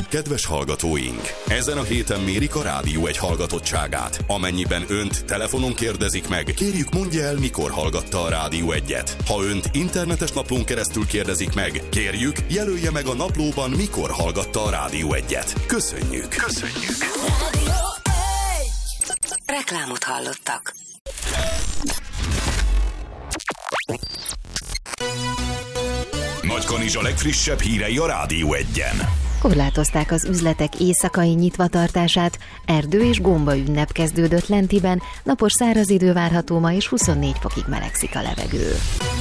Kedves hallgatóink! Ezen a héten mérik a Rádió Egy hallgatottságát. Amennyiben önt telefonon kérdezik meg, kérjük mondja el, mikor hallgatta a Rádió Egyet. Ha önt internetes naplón keresztül kérdezik meg, kérjük jelölje meg a naplóban, mikor hallgatta a Rádió Egyet. Köszönjük! Köszönjük! Rádió Egy! Reklámot hallottak. Nagykanizsa legfrissebb hírei a Rádió Egyen. Korlátozták az üzletek éjszakai nyitvatartását, erdő- és gomba ünnep kezdődött Lentiben, napos száraz idő várható ma, és 24 fokig melegszik a levegő.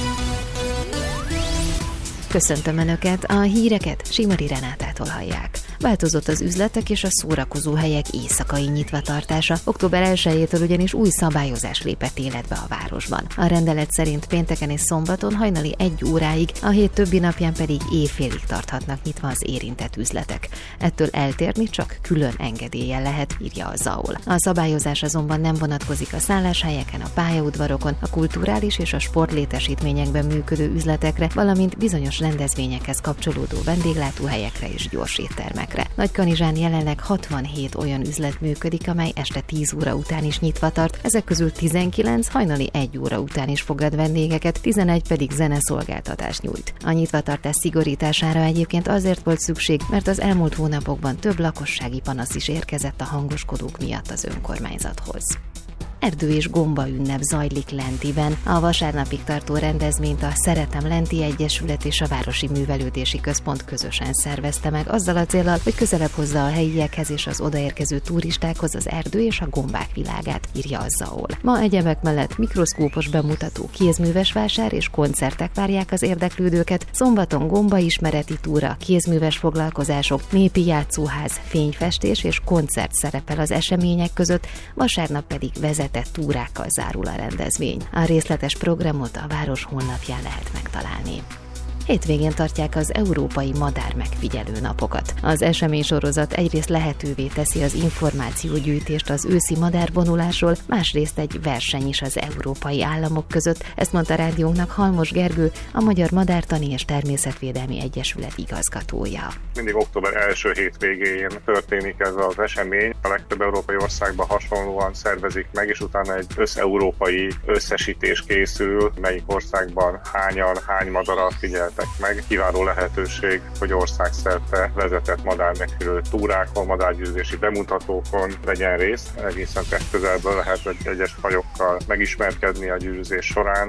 Köszöntöm Önöket, a híreket Simari Renátától hallják. Változott az üzletek és a szórakozó helyek éjszakai nyitvatartása. Október 1-től ugyanis új szabályozás lépett életbe a városban. A rendelet szerint pénteken és szombaton hajnali 1 óráig, a hét többi napján pedig éjfélig tarthatnak nyitva az érintett üzletek. Ettől eltérni csak külön engedéllyel lehet, írja a ZAOL. A szabályozás azonban nem vonatkozik a szálláshelyeken, a pályaudvarokon, a kulturális és a sportlétesítményekben működő üzletekre, valamint bizonyos rendezvényekhez kapcsolódó vendéglátóhelyekre és gyors éttermekre. Nagykanizsán jelenleg 67 olyan üzlet működik, amely este 10 óra után is nyitva tart, ezek közül 19 hajnali 1 óra után is fogad vendégeket, 11 pedig zeneszolgáltatást nyújt. A nyitvatartás szigorítására egyébként azért volt szükség, mert az elmúlt hónapokban több lakossági panasz is érkezett a hangoskodók miatt az önkormányzathoz. Erdő- és gomba ünnep zajlik Lentiben. A vasárnapig tartó rendezvényt a Szeretem Lenti Egyesület és a Városi Művelődési Központ közösen szervezte meg, azzal a céllal, hogy közelebb hozza a helyiekhez és az odaérkező turistákhoz az erdő és a gombák világát, írja a ZAOL. Ma egyebek mellett mikroszkópos bemutató, kézműves vásár és koncertek várják az érdeklődőket, szombaton gombaismereti túra, kézműves foglalkozások, népi játszóház, fényfestés és koncert szerepel az események között, vasárnap pedig vezetett túrákkal zárul a rendezvény. A részletes programot a város honlapján lehet megtalálni. Hétvégén tartják az Európai Madár Megfigyelő Napokat. Az eseménysorozat egyrészt lehetővé teszi az információgyűjtést az őszi madárvonulásról, másrészt egy verseny is az európai államok között, ezt mondta rádiónknak Halmos Gergő, a Magyar Madártani és Természetvédelmi Egyesület igazgatója. Mindig október első hétvégén történik ez az esemény. A legtöbb európai országban hasonlóan szervezik meg, és utána egy összeurópai összesítés készül, melyik országban hányan, hány madarat figyeltek meg. Kiváló lehetőség, hogy országszerte vezetett madármegfigyelő túrákon, madárgyőzési bemutatókon vegyen részt. Egészen testközelből lehet egyes fajokkal megismerkedni a gyűrűzés során.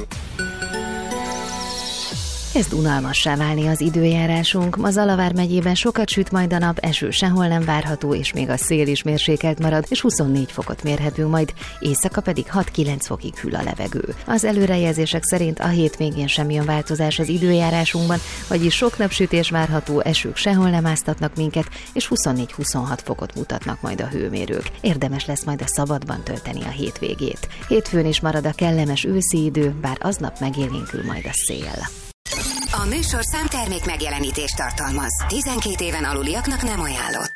Kezd unalmassá válni az időjárásunk. Ma Zalavár megyében sokat süt majd a nap, eső sehol nem várható, és még a szél is mérsékelt marad, és 24 fokot mérhetünk majd, éjszaka pedig 6-9 fokig hűl a levegő. Az előrejelzések szerint a hétvégén sem jön változás az időjárásunkban, vagyis sok napsütés várható, esők sehol nem áztatnak minket, és 24-26 fokot mutatnak majd a hőmérők. Érdemes lesz majd a szabadban tölteni a hétvégét. Hétfőn is marad a kellemes őszi idő, bár aznap megélénkül majd a szél. A műsorszám termék megjelenítést tartalmaz. 12 éven aluliaknak nem ajánlott.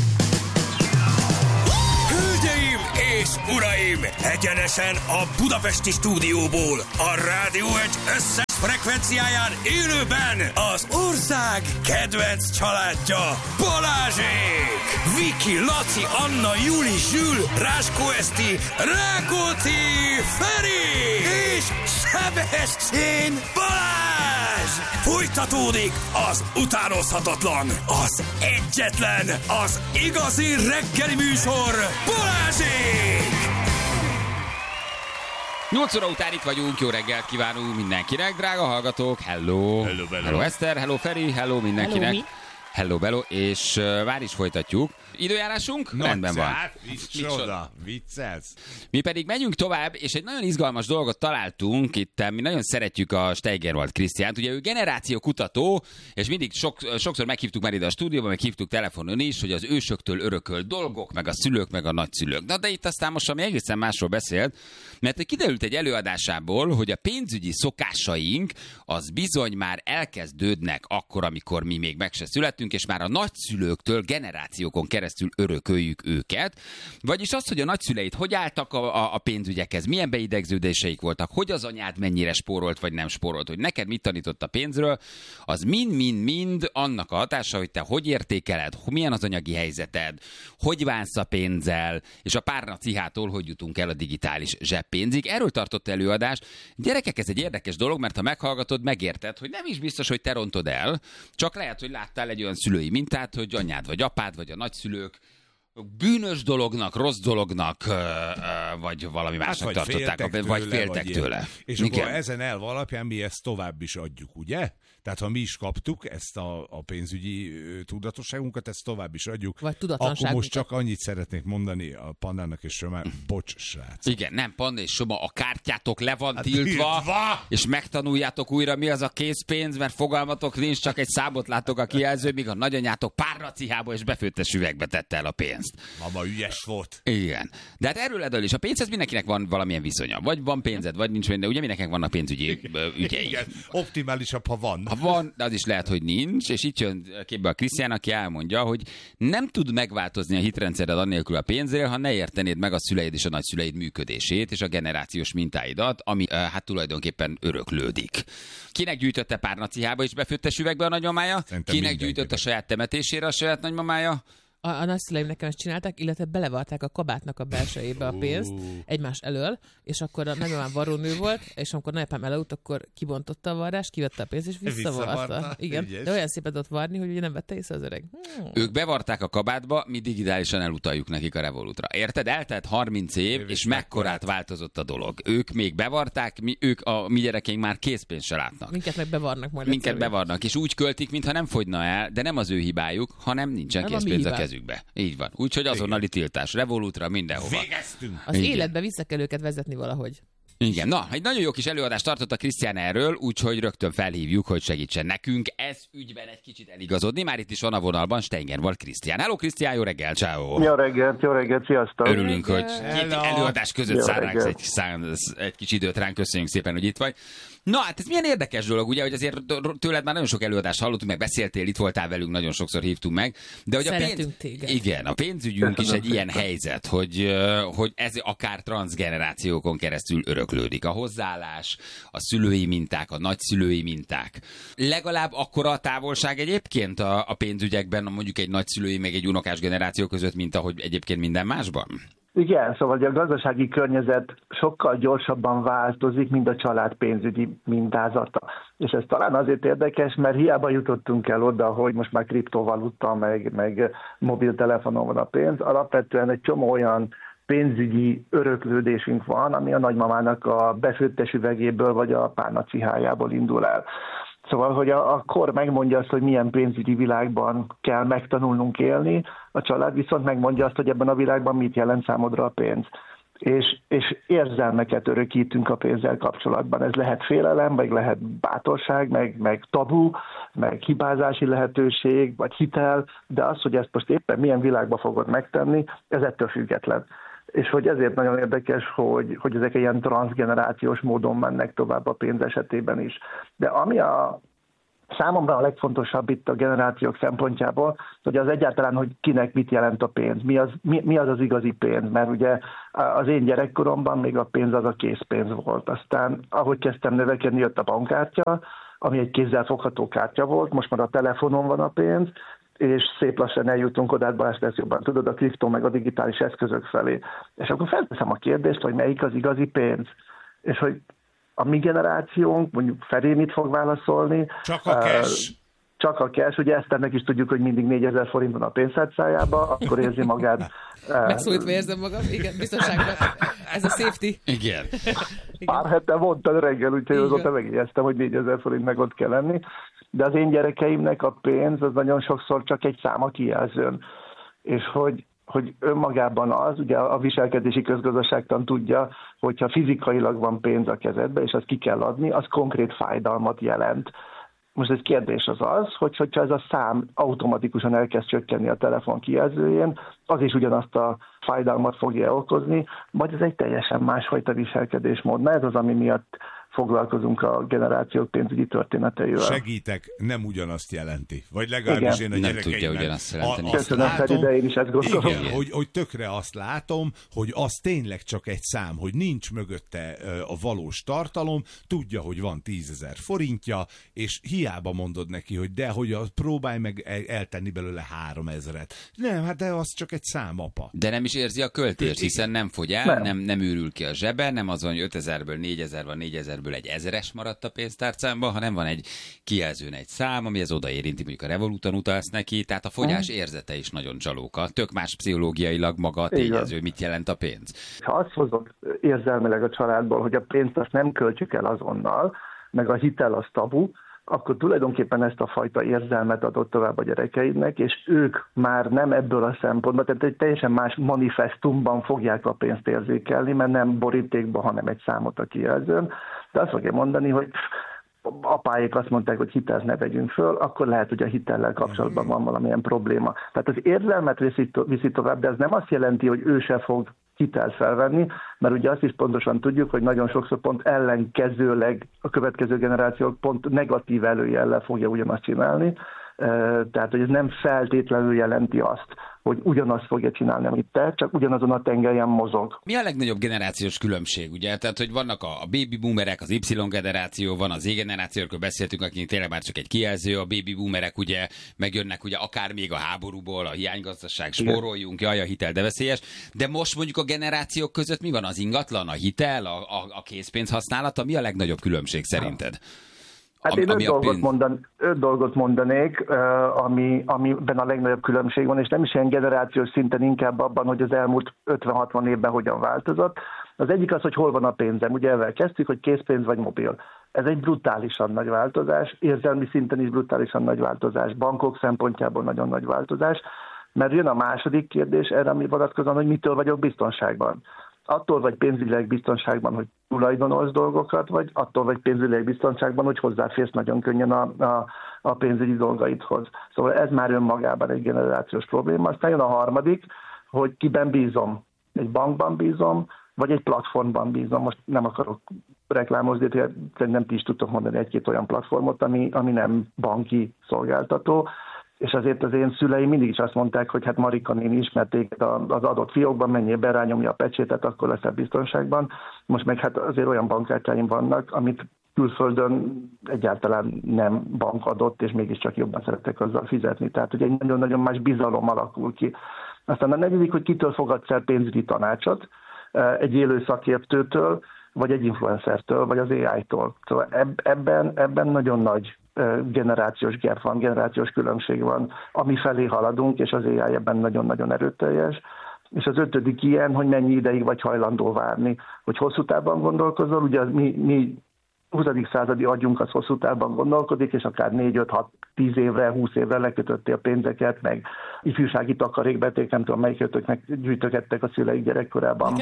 Hölgyeim és uraim! Egyenesen a budapesti stúdióból, a Rádió Egy összes frekvenciáján élőben az ország kedvenc családja, Balázsék! Viki, Laci, Anna, Juli, Zsül, Ráskó Eszti, Rákóczi, Feri és Sebestyén Balázs! Folytatódik az utánozhatatlan, az egyetlen, az igazi reggeli műsor, Balázsék! 8 óra után itt vagyunk, jó reggelt kívánunk mindenkinek, drága hallgatók, hello! Hello Eszter, hello Feri, hello mindenkinek! Hello Bello, és már is folytatjuk. Időjárásunk? Rendben van. Micsoda, viccelsz. Mi pedig megyünk tovább, és egy nagyon izgalmas dolgot találtunk itt. Mi nagyon szeretjük a Steigerwald Krisztiánt. Ugye ő generációkutató, és mindig sokszor meghívtuk már ide a stúdióba, meg hívtuk telefonon is, hogy az ősöktől örökölt dolgok, meg a szülők, meg a nagyszülők. Na de itt aztán most ami egészen másról beszélt, mert kiderült egy előadásából, hogy a pénzügyi szokásaink az bizony már elkezdődnek akkor, amikor mi még meg se születtünk. beszéltünk, és már a nagyszülőktől generációkon keresztül örököljük őket. Vagyis az, hogy a nagyszüleid hogy álltak a pénzügyekhez, milyen beidegződéseik voltak, hogy az anyád mennyire spórolt vagy nem spórolt, hogy neked mit tanított a pénzről, az mind annak a hatása, hogy te hogy értékeled, milyen az anyagi helyzeted, hogy bánsz a pénzzel, és a párna cihától hogy jutunk el a digitális zseppénzig. Erről tartott előadást. Gyerekek, ez egy érdekes dolog, mert ha meghallgatod, megérted, hogy nem is biztos, hogy te rontod el, csak lehet, hogy láttál egy olyan szülői mintát, hogy anyád vagy apád, vagy a nagyszülők bűnös dolognak, rossz dolognak, vagy valami másnak tartották, vagy féltek tőle. És igen. Akkor ezen elv alapján mi ezt tovább is adjuk, ugye? Tehát ha mi is kaptuk ezt a pénzügyi tudatosságunkat, ezt tovább is adjuk. Vagy tudatlanság. Akkor most csak annyit szeretnék mondani a Pandának és Somának, bocs, srác. Igen, nem, Panda és Soma, a kártyátok le van tiltva, és megtanuljátok újra, mi az a készpénz, mert fogalmatok nincs, csak egy számot látok a kijelző, míg a nagyanyátok párnacihába és befőttes üvegbe tette el a pénzt. Mama ügyes volt. Igen. De hát erről is. A pénzhez mindenkinek van valamilyen viszonya. Vagy van pénzed, vagy nincs, de ugye mindenkinek vannak pénzügyi ügyei. Igen, optimálisabb, ha van. Ha van, de az is lehet, hogy nincs, és itt jön képbe a Krisztián, aki elmondja, hogy nem tud megváltozni a hitrendszered annélkül a pénzről, ha ne értenéd meg a szüleid és a nagyszüleid működését, és a generációs mintáidat, ami hát tulajdonképpen öröklődik. Kinek gyűjtötte párnacihába és befőttes üvegbe a nagymamája? Kinek gyűjtött a saját temetésére a saját nagymamája? A nagyszüleim nekem ezt csinálták, illetve belevarták a kabátnak a belsejébe a pénzt egymás elől, és akkor a nagymamám varrónő volt, és amikor nagyapám elaludt, akkor kibontotta a varrást, kivette a pénzt, és visszavarta. Igen, ügyes. De olyan szépet ott varni, hogy ugye nem vette észre az öreg. Ők bevarták a kabátba, mi digitálisan elutaljuk nekik a Revolutra. Érted? Eltelt 30 év, és mekkorát változott a dolog. Ők még bevarták, mi gyerekeink már készpénzt se látnak. Minket meg bevarnak majd. Minket bevarnak, és úgy költik, mintha nem fogyna el, de nem az ő hibájuk, hanem nincsen készpénz a kezükbe. Így van. Úgyhogy azonnali tiltás. Revolutra, mindenhova. Végeztünk. Az életbe vissza kell őket vezetni valahogy. Igen, na, egy nagyon jó kis előadást tartott a Krisztián erről, úgyhogy rögtön felhívjuk, hogy segítsen nekünk ez ügyben egy kicsit eligazodni. Már itt is van a vonalban Steigerwald Krisztián. Hello Krisztián, jó reggel, ciao. Jó reggelt, sziasztok. Örülünk, hogy két előadás között szállnánk egy kis időt ránk, köszönjük szépen, hogy itt vagy. Na, hát ez milyen érdekes dolog, ugye, hogy azért tőled már nagyon sok előadást hallottunk, meg beszéltél, itt voltál velünk, nagyon sokszor hívtunk meg. De hogy a pénzügyünk is egy ilyen helyzet, hogy ez akár transzgenerációkon keresztül öröklődik. A hozzáállás, a szülői minták, a nagyszülői minták. Legalább akkora a távolság egyébként a pénzügyekben, mondjuk egy nagyszülői meg egy unokás generáció között, mint ahogy egyébként minden másban? Igen, szóval a gazdasági környezet sokkal gyorsabban változik, mint a család pénzügyi mintázata. És ez talán azért érdekes, mert hiába jutottunk el oda, hogy most már kriptovaluta, meg mobiltelefonon van a pénz. Alapvetően egy csomó olyan pénzügyi öröklődésünk van, ami a nagymamának a befőttes üvegéből vagy a párnacihájából indul el. Szóval, hogy a kor megmondja azt, hogy milyen pénzügyi világban kell megtanulnunk élni, a család viszont megmondja azt, hogy ebben a világban mit jelent számodra a pénz. És érzelmeket örökítünk a pénzzel kapcsolatban. Ez lehet félelem, meg lehet bátorság, meg tabu, meg hibázási lehetőség, vagy hitel, de az, hogy ezt most éppen milyen világban fogod megtenni, ez ettől független. És hogy ezért nagyon érdekes, hogy ezek ilyen transzgenerációs módon mennek tovább a pénz esetében is. De ami számomra a legfontosabb itt a generációk szempontjából, hogy az egyáltalán, hogy kinek mit jelent a pénz, mi az igazi pénz, mert ugye az én gyerekkoromban még a pénz az a készpénz volt. Aztán ahogy kezdtem növekedni, jött a bankkártya, ami egy kézzelfogható kártya volt, most már a telefonon van a pénz, és szép lassan eljutunk oda, Balázs lesz jobban tudod, a kriptó meg a digitális eszközök felé. És akkor felteszem a kérdést, hogy melyik az igazi pénz, és hogy a mi generációnk, mondjuk Feri mit fog válaszolni? Csak a cash. Csak a cash, ugye ezt ennek is tudjuk, hogy mindig 4000 forint van a pénztárcájába, akkor érzi magát. Megszólítva érzem magam, igen, biztonságban. Ez a safety. Igen. Pár hete mondtad reggel, úgyhogy azóta megjegyeztem, hogy 4000 forint meg ott kell lenni. De az én gyerekeimnek a pénz az nagyon sokszor csak egy szám a kijelzőn. És hogy önmagában az, ugye a viselkedési közgazdaságtan tudja, hogyha fizikailag van pénz a kezedbe, és azt ki kell adni, az konkrét fájdalmat jelent. Most egy kérdés az, hogyha ez a szám automatikusan elkezd csökkenni a telefon kijelzőjén, az is ugyanazt a fájdalmat fogja okozni, vagy ez egy teljesen másfajta viselkedésmód. Na ez az, ami miatt foglalkozunk a generációk pénzügyi történeteivel. Segítek, nem ugyanazt jelenti. Vagy legalábbis én a nem gyerekeimnek tudja ugyanazt jelenteni. Köszönöm, Feri, de én is ezt gondolom. Igen, hogy tökre azt látom, hogy az tényleg csak egy szám, hogy nincs mögötte a valós tartalom, tudja, hogy van 10 000 forintja, és hiába mondod neki, hogy de, hogy próbálj meg eltenni belőle 3 000-et. Nem, hát de az csak egy szám, apa. De nem is érzi a költést, hiszen nem fogy el, nem űrül ki a zsebe, nem az van, hogy 5000-ből 4000 van, 4000-ből egy 1000-es maradt a pénztárcámban, hanem van egy kijelzőn egy szám, ami ez oda érinti, mondjuk a Revoluton utalsz neki, tehát a fogyás érzete is nagyon csalóka. Tök más pszichológiailag maga a tényező, mit jelent a pénz. Ha azt hozod érzelmileg a családból, hogy a pénzt azt nem költjük el azonnal, meg a hitel az tabu, akkor tulajdonképpen ezt a fajta érzelmet adott tovább a gyerekeidnek, és ők már nem ebből a szempontból, tehát egy teljesen más manifestumban fogják a pénzt érzékelni, mert nem borítékban, hanem egy számot a kijelzőn. De azt fogja mondani, hogy apáik azt mondták, hogy hitelt ne vegyünk föl, akkor lehet, hogy a hitellel kapcsolatban van valamilyen probléma. Tehát az érzelmet viszi tovább, de ez nem azt jelenti, hogy ő se fog hitelt felvenni, mert ugye azt is pontosan tudjuk, hogy nagyon sokszor pont ellenkezőleg a következő generációk pont negatív előjellel fogja ugyanazt csinálni, tehát hogy ez nem feltétlenül jelenti azt, hogy ugyanazt fogja csinálni, amit te, csak ugyanazon a tengelyen mozog. Mi a legnagyobb generációs különbség, ugye? Tehát, hogy vannak a baby boomerek, az Y generáció, van az Z generációról beszéltünk, akik tényleg már csak egy kijelző, a baby boomerek ugye megjönnek ugye akár még a háborúból, a hiánygazdaság, spóroljunk, jaj, a hitel de veszélyes, de most mondjuk a generációk között mi van? Az ingatlan, a hitel, a készpénz használata, mi a legnagyobb különbség szerinted? Hát én 5 dolgot mondanék, amiben a legnagyobb különbség van, és nem is ilyen generációs szinten, inkább abban, hogy az elmúlt 50-60 évben hogyan változott. Az egyik az, hogy hol van a pénzem. Ugye ezzel kezdtük, hogy készpénz vagy mobil. Ez egy brutálisan nagy változás, érzelmi szinten is brutálisan nagy változás, bankok szempontjából nagyon nagy változás, mert jön a második kérdés erre, ami vonatkozóan, hogy mitől vagyok biztonságban. Attól vagy pénzügyileg biztonságban, hogy tulajdonolsz dolgokat, vagy attól vagy pénzügyileg biztonságban, hogy hozzáférsz nagyon könnyen a pénzügyi dolgaidhoz. Szóval ez már önmagában egy generációs probléma. Aztán jön a harmadik, hogy kiben bízom. Egy bankban bízom, vagy egy platformban bízom. Most nem akarok reklámozni, de szerintem ti is tudtok mondani egy-két olyan platformot, ami nem banki szolgáltató. És azért az én szüleim mindig is azt mondták, hogy hát Marika néni ismert téged az adott fiókban, menjél be, rányomja a pecsétet, akkor leszel biztonságban. Most meg hát azért olyan bankkártyáim vannak, amit külföldön egyáltalán nem bank adott, és mégiscsak jobban szeretek azzal fizetni. Tehát ugye egy nagyon-nagyon más bizalom alakul ki. Aztán a negyedik, hogy kitől fogadsz el pénzügyi tanácsot, egy élő szakértőtől, vagy egy influencertől, vagy az AI-tól. Szóval ebben nagyon nagy generációs gap van, generációs különbség van, ami felé haladunk, és az AI ebben nagyon-nagyon erőteljes. És az ötödik ilyen, hogy mennyi ideig vagy hajlandó várni, hogy hosszú távban gondolkozol, ugye mi 20. századi agyunk az hosszú távban gondolkodik, és akár 4-5-6-10 évre, 20 évre lekötöttél pénzeket, meg ifjúsági takarékbeték, nem tudom, melyikőtöknek gyűjtögettek a szüleik gyerekkorában.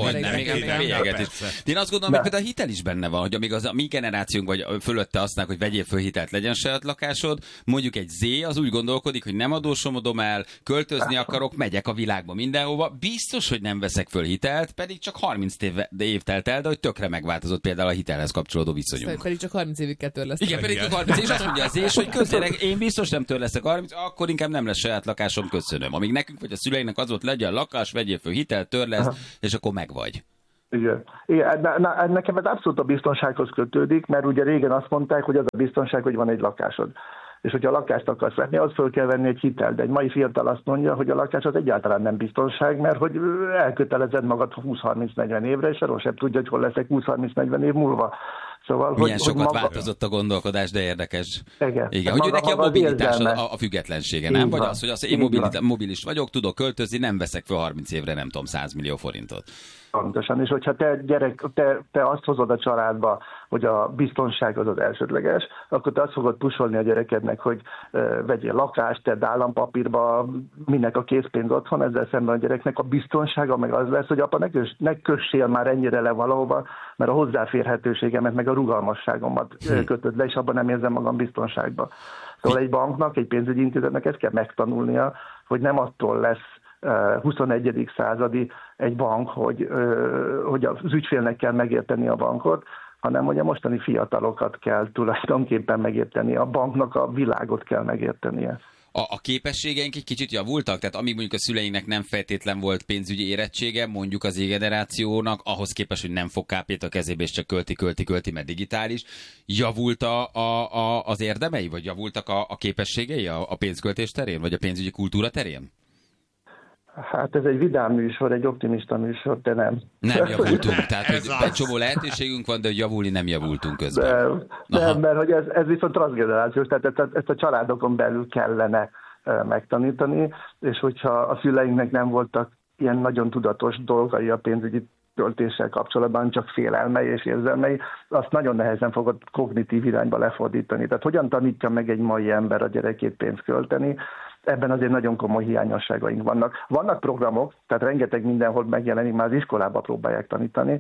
Én azt gondolom, hogy például a hitel is benne van, hogy amíg a mi generációnk vagy fölötte aztán, hogy vegyél föl hitelt, legyen saját lakásod, mondjuk egy Z az úgy gondolkodik, hogy nem adósomodom el, költözni akarok, megyek a világba mindenhova, biztos, hogy nem veszek föl hitelt, pedig csak 30 év telt el, de hogy tökre megváltozott például a hitelhez kapcsolódó viszonyunk. Pedig csak 30 évig kell törleszteni. Igen, pedig csak 30 és azt mondja az és, hogy köszönöm, én biztos nem törleszek 30, akkor inkább nem lesz saját lakásom, köszönöm. Amíg nekünk vagy a szüleinek az volt, legyen lakás, vegyél föl hitelt, törlesz, és akkor megvagy. Igen. Nekem ez abszolút a biztonsághoz kötődik, mert ugye régen azt mondták, hogy az a biztonság, hogy van egy lakásod. És hogyha a lakást akarsz venni, az föl kell venni egy hitelt. De egy mai fiatal azt mondja, hogy a lakás az egyáltalán nem biztonság, mert hogy elkötelezed magad 20-30-40 évre, és arról sem tudja, hogy hol leszek 20-30-40 év múlva. Szóval, milyen sokat változott a gondolkodás, de érdekes. Igen. Hogy neki a mobilitás a függetlensége, nem? Vagy az, hogy én mobilis vagyok, tudok költözni, nem veszek fel 30 évre, nem tudom, 100 millió forintot. Pontosan, és hogyha te azt hozod a családba, hogy a biztonság az elsődleges, akkor te azt fogod pusolni a gyerekednek, hogy vegyél lakást, tedd állampapírba, minek a készpénz otthon, ezzel szemben a gyereknek a biztonsága meg az lesz, hogy apa, ne kössél már ennyire le valahova, mert a hozzáférhetőségemet meg a rugalmasságomat kötöd le, és abban nem érzem magam biztonságban. Szóval egy banknak, egy pénzügyi intézetnek ezt kell megtanulnia, hogy nem attól lesz 21. századi egy bank, hogy az ügyfélnek kell megérteni a bankot, hanem hogy a mostani fiatalokat kell tulajdonképpen megérteni, a banknak a világot kell megértenie. A képességeink egy kicsit javultak? Tehát amíg mondjuk a szüleinknek nem feltétlen volt pénzügyi érettsége, mondjuk az Z-generációnak, ahhoz képest, hogy nem fog kápét a kezébe, és csak költi, mert digitális, javult az érdemei, vagy javultak a képességei a pénzköltés terén, vagy a pénzügyi kultúra terén? Hát ez egy vidám műsor, egy optimista műsor, de nem. Nem javultunk, tehát hogy egy csomó lehetőségünk van, de hogy javulni nem javultunk közben. De mert hogy ez viszont transzgenerációs, tehát ezt a családokon belül kellene megtanítani, és hogyha a szüleinknek nem voltak ilyen nagyon tudatos dolgai a pénzügyi költéssel kapcsolatban, csak félelmei és érzelmei, azt nagyon nehezen fogod kognitív irányba lefordítani. Tehát hogyan tanítja meg egy mai ember a gyerekét pénzt költeni? Ebben azért nagyon komoly hiányosságaink vannak. Vannak programok, tehát rengeteg mindenhol megjelenik, már az iskolában próbálják tanítani.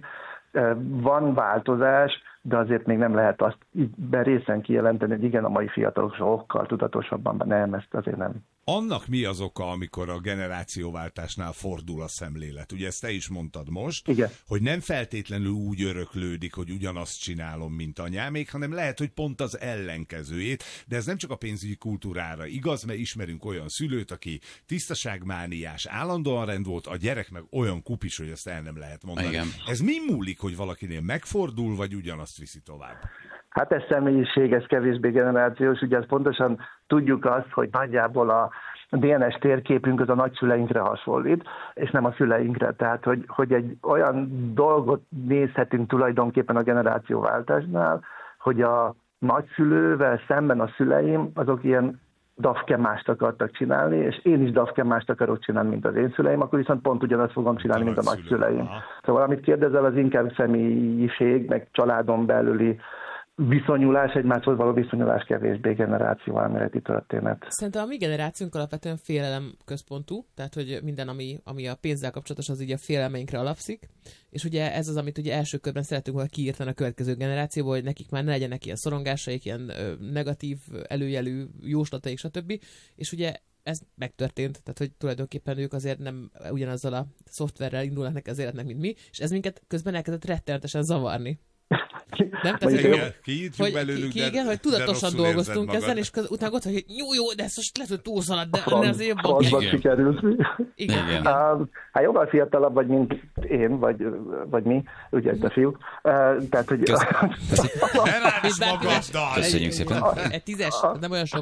Van változás, de azért még nem lehet azt így részen kijelenteni, hogy igen, a mai fiatalok sokkal tudatosabban, nem, ezt azért nem. Annak mi az oka, amikor a generációváltásnál fordul a szemlélet? Ugye ezt te is mondtad most, igen, hogy nem feltétlenül úgy öröklődik, hogy ugyanazt csinálom, mint anyámék, hanem lehet, hogy pont az ellenkezőjét, de ez nem csak a pénzügyi kultúrára igaz, mert ismerünk olyan szülőt, aki tisztaságmániás, állandóan rend volt, a gyerek meg olyan kupis, hogy ezt el nem lehet mondani. Igen. Ez mi múlik, hogy valakinél megfordul, vagy ugyanazt viszi tovább? Hát ez személyiség, ez kevésbé generációs, ugye ezt pontosan tudjuk azt, hogy nagyjából a DNS térképünk az a nagyszüleinkre hasonlít, és nem a szüleinkre. Tehát, hogy egy olyan dolgot nézhetünk tulajdonképpen a generációváltásnál, hogy a nagyszülővel szemben a szüleim, azok ilyen dafkemást akartak csinálni, és én is dafkemást akarok csinálni, mint az én szüleim, akkor viszont pont ugyanazt fogom csinálni, mint a nagyszüleim. Szóval amit kérdezel, az inkább személyiség, meg családon belüli viszonyulás, egymáshoz való viszonyulás, kevésbé generációelméleti történet. Szerintem a mi generációnk alapvetően félelem központú, tehát hogy minden, ami a pénzzel kapcsolatos, az így a félelmeinkre alapszik, és ugye ez az, amit ugye első körben szeretünk volna kiírtani a következő generációból, hogy nekik már ne legyenek ilyen szorongásaik, ilyen negatív előjelű jóslataik, stb. És ugye ez megtörtént, tehát hogy tulajdonképpen ők azért nem ugyanazzal a szoftverrel indulnak az életnek, mint mi, és ez minket közben elkezdett rettenetesen zavarni. Nem? Tehát, igen, hogy tudatosan dolgoztunk ezen, és utána ott, hogy jó, de ezt most lehet, hogy túlszalad, de azért jobban sikerült. Igen. Hát jóval fiatalabb vagy, mint én, vagy mi, ugye itt a fiúk. Tehát, hogy... Köszönjük szépen. Egy 10-es, nem olyan sok.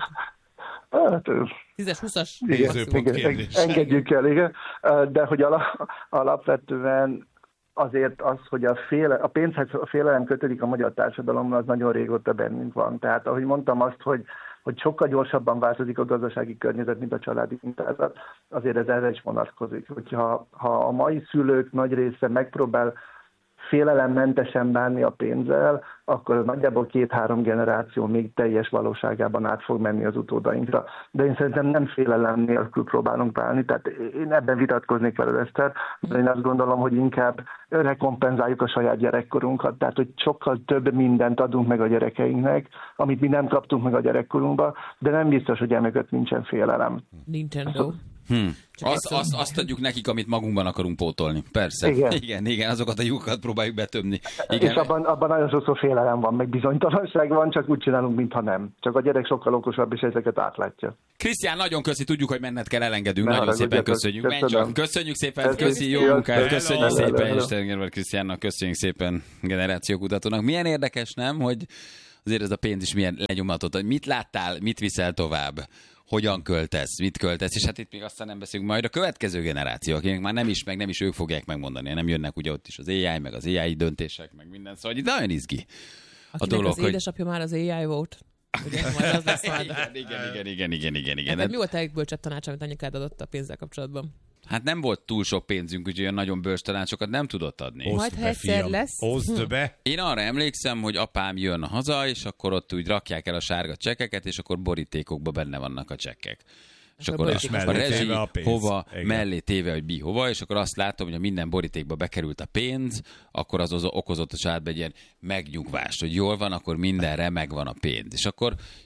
10-es, 20-as. Engedjük el, igen. De hogy alapvetően azért az, hogy a pénzhez a félelem kötődik a magyar társadalomra, az nagyon régóta bennünk van. Tehát ahogy mondtam azt, hogy sokkal gyorsabban változik a gazdasági környezet, mint a családi mintázat, azért ez erre is vonatkozik. Hogyha a mai szülők nagy része megpróbál félelemmentesen bánni a pénzzel, akkor nagyjából 2-3 generáció még teljes valóságában át fog menni az utódainkra. De én szerintem nem félelem nélkül próbálunk bánni, tehát én ebben vitatkoznék veled, Eszter, de én azt gondolom, hogy inkább rekompenzáljuk a saját gyerekkorunkat, tehát hogy sokkal több mindent adunk meg a gyerekeinknek, amit mi nem kaptunk meg a gyerekkorunkban, de nem biztos, hogy emögött nincsen félelem. Nintendo. Azt adjuk nekik, amit magunkban akarunk pótolni. Persze. Igen, azokat a lyukakat próbáljuk betömni. Igen. És abban nagyon sokszor félelem van, meg bizonytalanság van, csak úgy csinálunk, mintha nem. Csak a gyerek sokkal okosabb, és ezeket átlátja. Krisztián, nagyon köszi, tudjuk, hogy menned kell, elengedünk. Nagyon szépen köszönjük. Köszönjük szépen, köszi, jó munkát, köszönjük szépen Isten Krisztiánnak, köszönjük szépen generációkutatónak. Milyen érdekes, nem, hogy azért ez a pénz is milyen lenyomatot, hogy mit láttál, mit viszel tovább, hogyan költesz, mit költesz, és hát itt még aztán nem beszélünk majd a következő generáció, akinek már nem is ők fogják megmondani, nem jönnek ugye ott is az AI, meg az AI döntések, meg minden, szóval itt nagyon izgi a dolog, az édesapja már az AI volt. Ugye, majd az lesz majd. Igen. Hát mi volt a legbölcsebb tanács, amit anyukád adott a pénzzel kapcsolatban? Hát nem volt túl sok pénzünk, úgyhogy olyan nagyon bölcs tanácsokat nem tudott adni. Majd ha egyszer lesz. Oszd be! Én arra emlékszem, hogy apám jön haza, és akkor ott úgy rakják el a sárga csekkeket, és akkor borítékokba benne vannak a csekkek. És akkor a rezsi hova, mellé téve, hogy mi hova, és akkor azt látom, hogy ha minden borítékba bekerült a pénz, akkor az okozott a családba egy ilyen megnyugvást, hogy jól van, akkor mindenre megvan a pénz. És akkor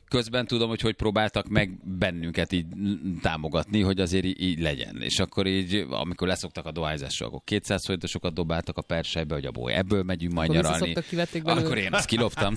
közben tudom, hogy próbáltak meg bennünket így támogatni, hogy azért így legyen. És akkor így, amikor leszoktak a dohányzásról, akkor 200 forintosokat dobáltak a persejbe, hogy abból ebből megyünk majd nyaralni. Akkor én azt kiloptam.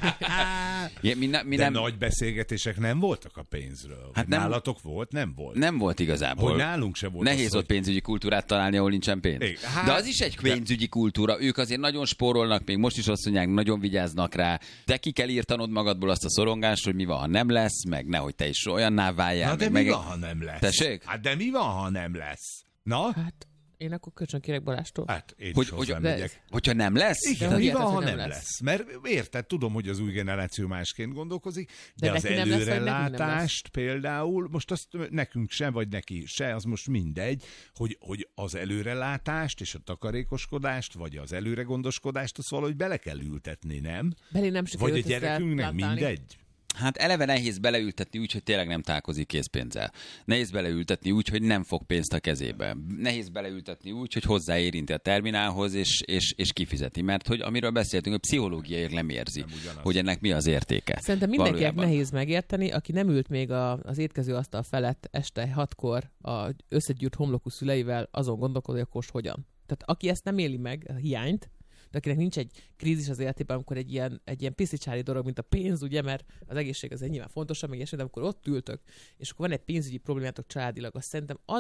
De nagy beszélgetések nem voltak a pénzről. Hát nem, nálatok volt? Nem volt. Nem volt igazából. Hogy nálunk se volt. Nehéz ott pénzügyi kultúrát találni, ahol nincsen pénz. De az is egy pénzügyi kultúra. Ők azért nagyon spórolnak, még most is azt mondják, nagyon vigyáznak rá. De ki kell írtanod magadból azt a szorongást, hogy mi van, ha nem lesz, meg nehogy te is olyanná váljál. Na de mi van, ha nem lesz? Tessék? Hát de mi van, ha nem lesz? Na? Hát én akkor kölcsön kérek Balástól. Hát én is hozzám hogyha nem lesz? Igen, mi van, ha nem lesz? Mert érted, tudom, hogy az új generáció másként gondolkozik, de az előrelátást például, most azt nekünk se, vagy neki se, az most mindegy, hogy az előrelátást és a takarékoskodást, vagy az előregondoskodást, azt valahogy bele kell ültetni, nem? Vagy a gyerekünknek mindegy? Hát eleve nehéz beleültetni úgy, hogy tényleg nem találkozik készpénzzel. Nehéz beleültetni úgy, hogy nem fog pénzt a kezébe. Nehéz beleültetni úgy, hogy hozzáérinti a terminálhoz, és kifizeti. Mert hogy amiről beszéltünk, hogy pszichológiailag nem érzi, hogy ennek mi az értéke. Szerintem mindenkinek nehéz megérteni, aki nem ült még az étkező asztal felett este 6-kor az összegyűrt homlokú szüleivel, azon gondolkodja, hogy most hogyan. Tehát aki ezt nem éli meg, a hiányt, de akinek nincs egy krízis az életében, amikor egy ilyen piszicsári dolog, mint a pénz, ugye, mert az egészség az nyilván fontosabb, meg ilyesmi, de amikor ott ültök, és akkor van egy pénzügyi problémátok családilag, azt szerintem az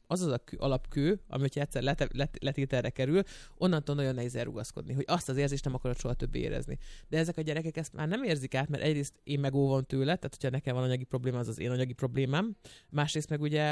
a alapkő, ami hogyha egyszer letételre kerül, onnantól nagyon nehéz elrugaszkodni, hogy azt az érzést nem akarod soha többé érezni. De ezek a gyerekek ezt már nem érzik át, mert egyrészt én megóvom tőle, tehát hogyha nekem van anyagi probléma, az az én anyagi problémám. Másrészt meg ugye,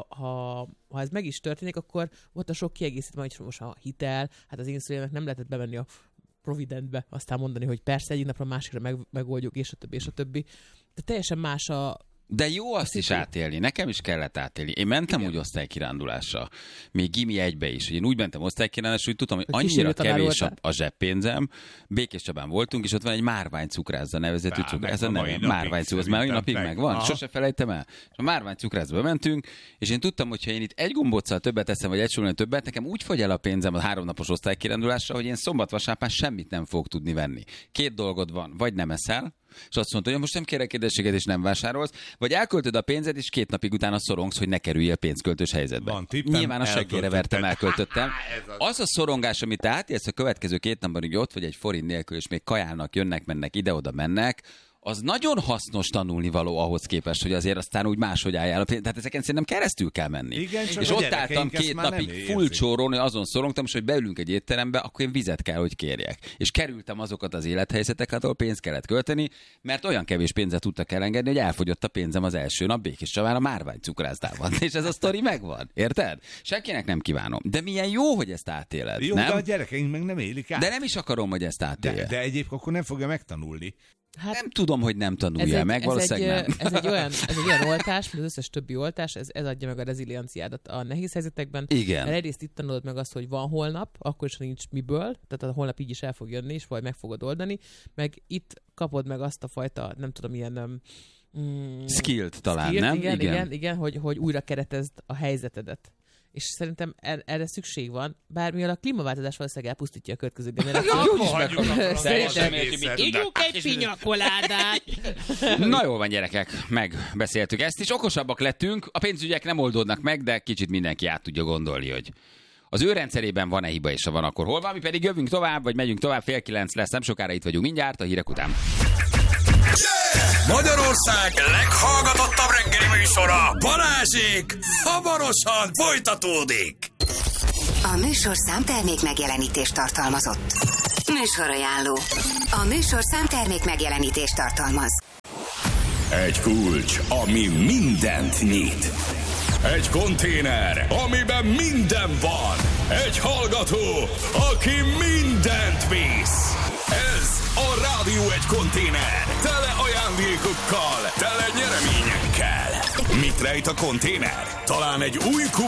ha ez meg is történik, akkor ott a sok kiegészítő, hogy most a hitel, hát az én szüleimnek nem lehetett bemenni a Providentbe, aztán mondani, hogy persze egyik napra másikra megoldjuk, és a többi, és a többi. De teljesen más De jó azt is átélni, nekem is kellett átélni. Én mentem úgy osztálykirándulásra, még gimi 1-be is. Én úgy mentem osztálykirándulásra, hogy tudtam, hogy annyira kevés a zseppénzem. Békés Csabán voltunk, és ott van egy márványcukrászda nevezetű cukrász. Ez a neve, márványcukrász, az már napig megvan. Sose felejtem el. A márványcukrászba mentünk, és én tudtam, hogy ha én itt egy gombóccal többet eszem, vagy egy súlyban többet, nekem úgy fogy el a pénzem a 3 napos osztálykirándulásra, hogy én szombat-vasárnap semmit nem fogok tudni venni. 2 dolgod van, vagy nem eszel, és azt mondta, hogy most nem kérek édességet, és nem vásárolsz, vagy elköltöd a pénzed, és 2 napig utána szorongsz, hogy ne kerüljél pénzköltős helyzetbe. Nyilván a seggére vertem, elköltöttem. Az a szorongás, amit te átélsz a következő 2 napban, hogy ott vagy egy forint nélkül, és még kajálnak, jönnek, mennek, ide-oda mennek, az nagyon hasznos tanulnivaló ahhoz képest, hogy azért aztán úgy máshogy álljál a pénz. Tehát ezeken szerintem keresztül kell menni. Igen, és ott álltam 2 napig full csórón, azon szorongtam, és hogy beülünk egy étterembe, akkor én vizet kell, hogy kérjek. És kerültem azokat az élethelyzeteket, ahol pénzt kellett költeni, mert olyan kevés pénzet tudtak elengedni, hogy elfogyott a pénzem az első nap Békés Csabán a márványcukrászdában. És ez a sztori megvan. Érted? Senkinek nem kívánom. De milyen jó, hogy ezt átéled. Jó, nem? De a gyerekeink meg nem élik át. De nem is akarom, hogy ezt átélje. De egyébként akkor nem fogja megtanulni. Hát, nem tudom, hogy nem tanulja meg, valószínűleg nem. Ez egy olyan oltás, mint az összes többi oltás, ez adja meg a rezilienciádat a nehéz helyzetekben. Igen. Mert egyrészt itt tanulod meg azt, hogy van holnap, akkor is, ha nincs miből, tehát a holnap így is el fog jönni, és vagy meg fogod oldani, meg itt kapod meg azt a fajta, nem tudom, ilyen... skillt talán, nem? Igen, hogy újra keretezd a helyzetedet. És szerintem erre szükség van, bármilyen a klímaváltozás valószínűleg elpusztítja a következő generációt. Szerintem ígyunk egy pinyakoládát. Na jól van, gyerekek, megbeszéltük ezt, és okosabbak lettünk, a pénzügyek nem oldódnak meg, de kicsit mindenki át tudja gondolni, hogy az ő rendszerében van-e hiba, és ha van, akkor hol van. Mi pedig jövünk tovább, vagy megyünk tovább, 8:30 lesz, nem sokára itt vagyunk mindjárt, a hírek után. Magyarország leghallgatottabb reggeli műsora, Balázsék, hamarosan folytatódik. A műsor számtermék megjelenítést tartalmazott. Műsorajánló. A műsor számtermék megjelenítést tartalmaz. Egy kulcs, ami mindent nyit. Egy konténer, amiben minden van. Egy hallgató, aki mindent visz. Ez a Rádió Egy konténer. Tele ajándékokkal, tele nyereményekkel. Mit rejt a konténer? Talán egy új